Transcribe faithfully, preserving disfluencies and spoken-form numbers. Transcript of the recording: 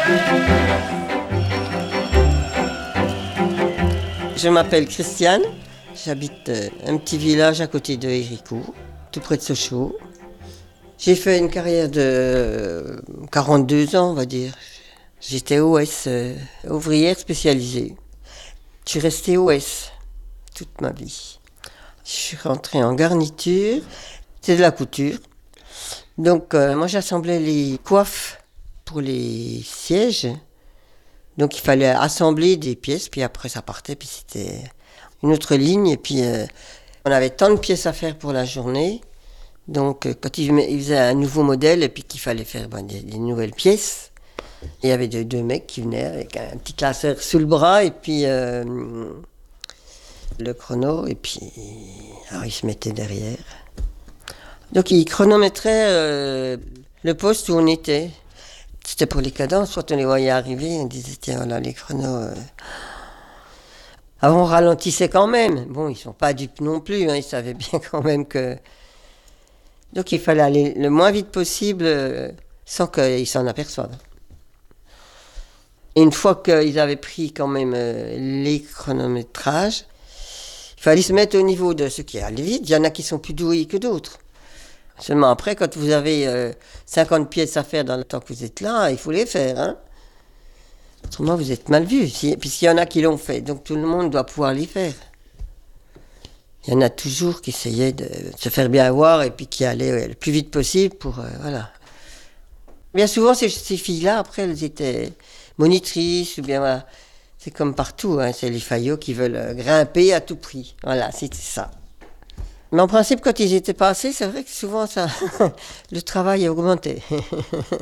Je m'appelle Christiane, j'habite un petit village à côté de Héricourt, tout près de Sochaux. J'ai fait une carrière de quarante-deux ans, on va dire. J'étais O S, euh, ouvrière spécialisée. Je suis restée O S toute ma vie. Je suis rentrée en garniture, c'est de la couture. Donc euh, moi j'assemblais les coiffes pour les sièges. Donc il fallait assembler des pièces, puis après ça partait, puis c'était une autre ligne. Et puis euh, on avait tant de pièces à faire pour la journée. Donc euh, quand ils, ils faisaient un nouveau modèle et puis qu'il fallait faire ben, des, des nouvelles pièces, il y avait deux, deux mecs qui venaient avec un petit classeur sous le bras et puis euh, le chrono, et puis alors ils se mettaient derrière. Donc ils chronométraient euh, le poste où on était. C'était pour les cadences, soit on les voyait arriver, on disait tiens voilà les chronos. Euh... Alors on ralentissait quand même. Bon, ils sont pas dupes non plus, hein, ils savaient bien quand même que. Donc il fallait aller le moins vite possible euh, sans qu'ils s'en aperçoivent. Et une fois qu'ils avaient pris quand même euh, les chronométrages, il fallait se mettre au niveau de ceux qui allaient vite. Il y en a qui sont plus doués que d'autres. Seulement après, quand vous avez euh, cinquante pièces à faire dans le temps que vous êtes là, il faut les faire. Hein. Autrement, vous êtes mal vu, si, puisqu'il y en a qui l'ont fait. Donc tout le monde doit pouvoir les faire. Il y en a toujours qui essayaient de se faire bien voir et puis qui allaient ouais, le plus vite possible pour... Euh, voilà. Bien souvent, ces, ces filles-là, après, elles étaient monitrices ou bien... Voilà. C'est comme partout, hein, c'est les faillots qui veulent grimper à tout prix. Voilà, c'était ça. Mais en principe, quand ils étaient passés, c'est vrai que souvent, ça, le travail a augmenté.